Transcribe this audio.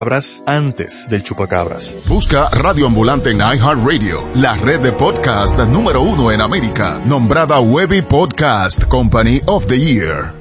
antes del chupacabras. Busca Radio Ambulante en iHeartRadio, la red de podcast número 1 en América, nombrada Webby Podcast Company of the Year.